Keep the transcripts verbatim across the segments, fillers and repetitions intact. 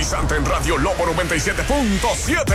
energizante en Radio Lobo noventa y siete punto siete.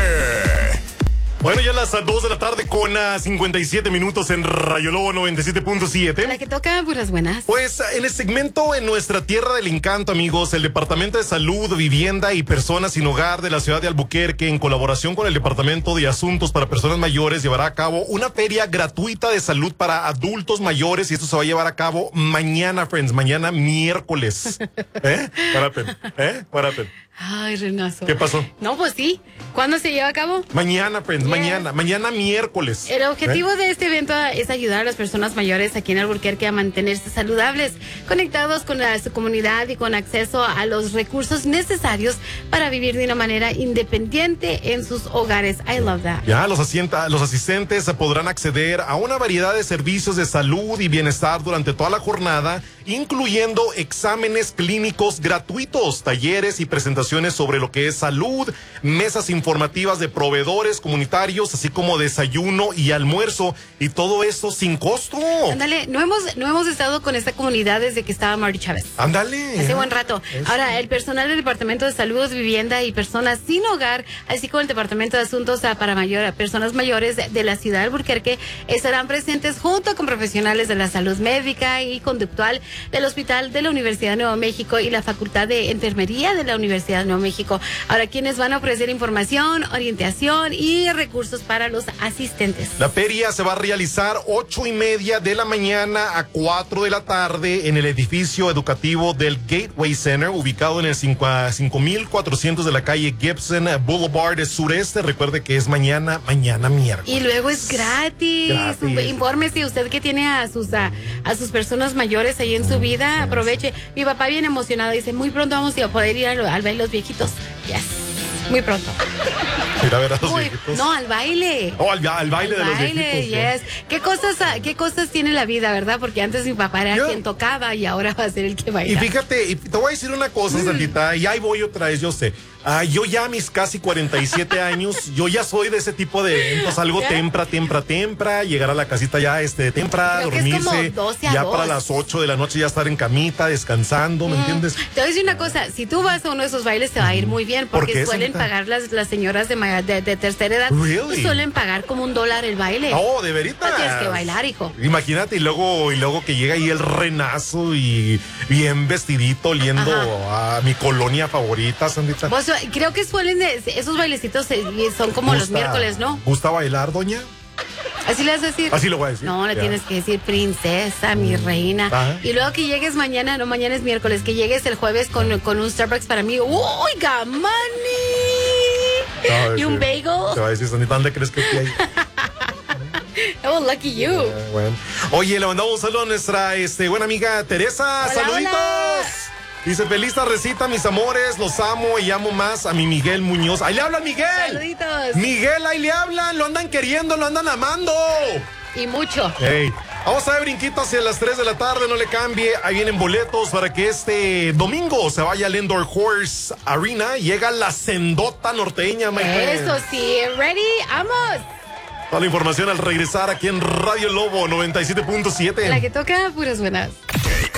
Bueno, ya las dos de la tarde con uh, cincuenta y siete minutos en Radio Lobo noventa y siete punto siete. La que toca puras buenas. Pues en el segmento En Nuestra Tierra del Encanto, amigos, el Departamento de Salud, Vivienda y Personas Sin Hogar de la ciudad de Albuquerque, en colaboración con el Departamento de Asuntos para Personas Mayores, llevará a cabo una feria gratuita de salud para adultos mayores, y esto se va a llevar a cabo mañana, friends, mañana miércoles. ¿Eh? Párate, ¿eh? Párate. Ay, Renazo. ¿Qué pasó? No, pues sí. ¿Cuándo se lleva a cabo? Mañana, friends, yeah. mañana, mañana miércoles. El objetivo ¿Eh? de este evento es ayudar a las personas mayores aquí en Albuquerque a mantenerse saludables, conectados con la, su comunidad y con acceso a los recursos necesarios para vivir de una manera independiente en sus hogares. I love that. Ya, los, asienta, los asistentes podrán acceder a una variedad de servicios de salud y bienestar durante toda la jornada, incluyendo exámenes clínicos gratuitos, talleres y presentaciones sobre lo que es salud, mesas informativas de proveedores comunitarios, así como desayuno y almuerzo, y todo eso sin costo. Ándale, no hemos, no hemos estado con esta comunidad desde que estaba Marty Chávez. Ándale. Hace buen rato. Eso. Ahora, el personal del Departamento de Salud, Vivienda y Personas Sin Hogar, así como el Departamento de Asuntos para mayor, Personas Mayores de, de la ciudad de Albuquerque, estarán presentes junto con profesionales de la salud médica y conductual del Hospital de la Universidad de Nuevo México y la Facultad de Enfermería de la Universidad de Nuevo México. Ahora, quienes van a ofrecer información, orientación y recursos para los asistentes. La feria se va a realizar ocho y media de la mañana a cuatro de la tarde en el edificio educativo del Gateway Center, ubicado en el cinco mil cuatrocientos de la calle Gibson Boulevard Sureste. Recuerde que es mañana, mañana miércoles. Y luego es gratis. gratis. Infórmese usted que tiene a sus a, a sus personas mayores ahí en su vida, aproveche. Mi papá bien emocionado dice, muy pronto vamos a poder ir al, al baile de los viejitos. Yes. Muy pronto. Ir a ver a los Uy, viejitos. No, al baile. Oh, al, al baile al de los baile, viejitos. Yes. ¿Qué cosas, qué cosas tiene la vida, verdad? Porque antes mi papá era Yo, quien tocaba y ahora va a ser el que baila. Y fíjate, y te voy a decir una cosa, mm. Santita, y ahí voy otra vez, yo sé. Ah, yo ya a mis casi cuarenta y siete años, yo ya soy de ese tipo de eventos, algo ¿Ya? tempra, tempra, tempra, llegar a la casita ya este tempra, Creo dormirse, doce a ya dos. para las ocho de la noche ya estar en camita, descansando, ¿me mm. entiendes? Te voy a decir una cosa, si tú vas a uno de esos bailes te va a ir muy bien, porque ¿Por qué, suelen Santita? pagar las, las señoras de, de, de tercera edad, really? pues suelen pagar como un dólar el baile. Oh, de veritas. No tienes que bailar, hijo. Imagínate, y luego, y luego que llega ahí el Renazo y bien vestidito, oliendo Ajá. a mi colonia favorita, Sandita. Pues, creo que suelen, de, esos bailecitos son como gusta, los miércoles, ¿no? ¿Gusta bailar, doña? ¿Así le vas a decir? Así lo voy a decir. No, le yeah. tienes que decir princesa, mi mm. reina. Ajá. Y luego que llegues mañana, no, mañana es miércoles, que llegues el jueves con, con un Starbucks para mí. ¡Uy, Mani! ¿Y un bagel? Te va a decir, Sandita, ¿dónde crees que estoy ahí? Oh, lucky you. Yeah, bueno. Oye, le mandamos un saludo a nuestra este, buena amiga Teresa. Hola, ¡Saluditos! Hola. Dice, feliz tardecita, mis amores, los amo y amo más a mi Miguel Muñoz. ¡Ahí le hablan, Miguel! ¡Saluditos! Miguel, ahí le hablan, lo andan queriendo, lo andan amando. Y mucho. Hey. Vamos a ver brinquito hacia las tres de la tarde, no le cambie. Ahí vienen boletos para que este domingo se vaya al Indoor Horse Arena. Llega la sendota norteña, my Eso friend. sí, ready, vamos. Toda la información al regresar aquí en Radio Lobo noventa y siete punto siete. La que toca puras buenas.